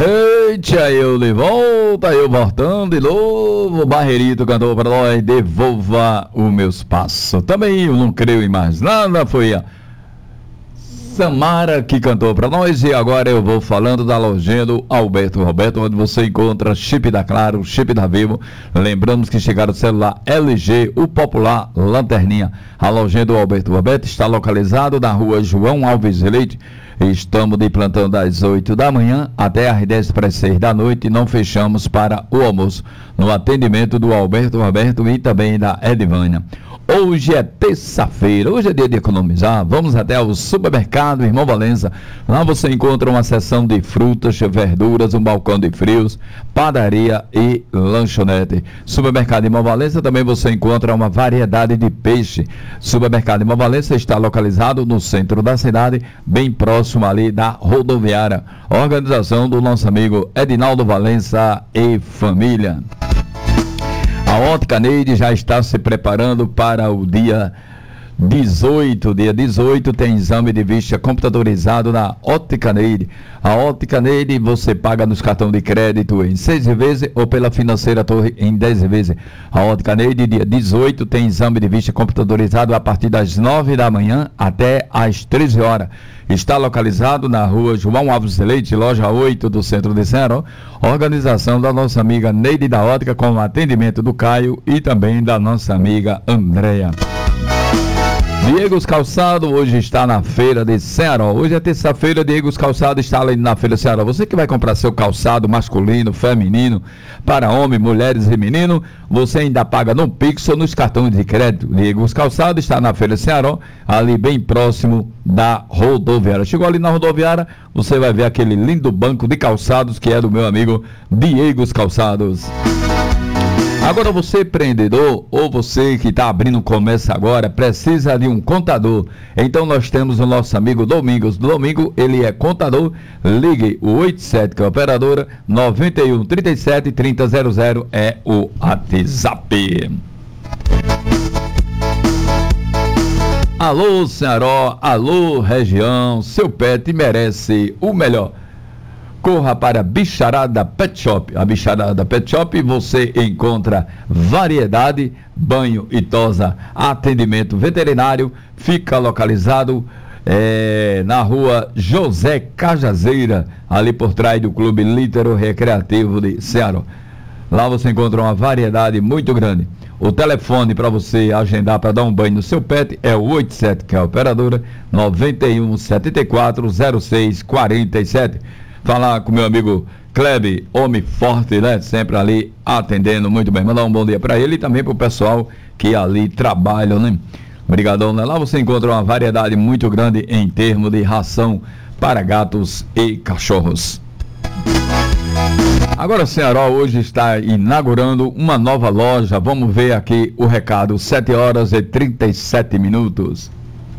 Eita, eu de volta, eu voltando de novo. Barreirito cantou pra nós, devolva os meus passos. Também eu não creio em mais nada, foi a Samara que cantou pra nós. E agora eu vou falando da lojinha do Alberto Roberto, onde você encontra chip da Claro, chip da Vivo. Lembramos que chegaram o celular LG, o popular Lanterninha. A lojinha do Alberto Roberto está localizado na rua João Alves Leite. Estamos de plantão das 8 da manhã até às 10 para as 6 da noite. Não fechamos para o almoço. No atendimento do Alberto Roberto e também da Edvânia. Hoje é terça-feira, hoje é dia de economizar. Vamos até o supermercado Irmão Valença. Lá você encontra uma seção de frutas, verduras, um balcão de frios, padaria e lanchonete. Supermercado Irmão Valença também você encontra uma variedade de peixe. Supermercado Irmão Valença está localizado no centro da cidade, bem próximo ali da rodoviária. Organização do nosso amigo Edinaldo Valença e família. A Ótica Neide já está se preparando para o dia 18. Dia 18 tem exame de vista computadorizado na Ótica Neide. A Ótica Neide você paga nos cartões de crédito em 6 vezes ou pela financeira Torre em 10 vezes. A Ótica Neide, dia 18, tem exame de vista computadorizado a partir das 9 da manhã até às 13 horas. Está localizado na rua João Alves Leite, loja 8 do centro de Ceará. Organização da nossa amiga Neide da Ótica, com o atendimento do Caio e também da nossa amiga Andréia. Diegos Calçado hoje está na feira de Ceará. Hoje é terça-feira, Diegos Calçado está ali na feira de Ceará. Você que vai comprar seu calçado masculino, feminino, para homem, mulheres e menino, você ainda paga no Pix ou nos cartões de crédito. Diegos Calçado está na feira de Ceará, ali bem próximo da rodoviária. Chegou ali na rodoviária, você vai ver aquele lindo banco de calçados que é do meu amigo Diegos Calçados. Agora você empreendedor ou você que está abrindo um comércio agora, precisa de um contador. Então nós temos o nosso amigo Domingos. Domingo, ele é contador. Ligue o 87, que é a operadora, 91 37 3000 é o WhatsApp. Alô Ceará, alô região, seu pet merece o melhor. Corra para a Bicharada Pet Shop. A Bicharada Pet Shop você encontra variedade, banho e tosa, atendimento veterinário. Fica localizado na rua José Cajazeira, ali por trás do Clube Lítero Recreativo de Ceará. Lá você encontra uma variedade muito grande. O telefone para você agendar para dar um banho no seu pet é o 87, que é a operadora, 91 74 06 47. Falar com meu amigo Klebe, homem forte, né? Sempre ali atendendo muito bem. Mandar um bom dia para ele e também para o pessoal que ali trabalha, né? Obrigadão, né? Lá você encontra uma variedade muito grande em termos de ração para gatos e cachorros. Agora, Ceará hoje está inaugurando uma nova loja. Vamos ver aqui o recado. 7 horas e 37 minutos.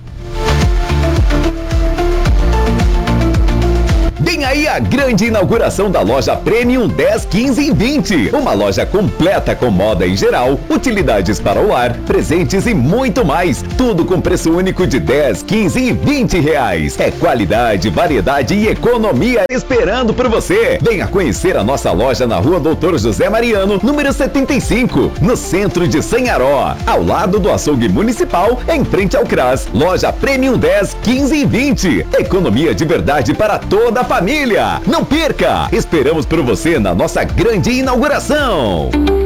Vem aí a grande inauguração da loja Premium 10, 15 e 20. Uma loja completa com moda em geral, utilidades para o lar, presentes e muito mais. Tudo com preço único de 10, 15 e 20 reais. É qualidade, variedade e economia esperando por você. Venha conhecer a nossa loja na rua Doutor José Mariano, número 75, no centro de Sanharó, ao lado do açougue municipal, em frente ao CRAS. Loja Premium 10, 15 e 20. Economia de verdade para toda a família. Não perca! Esperamos por você na nossa grande inauguração.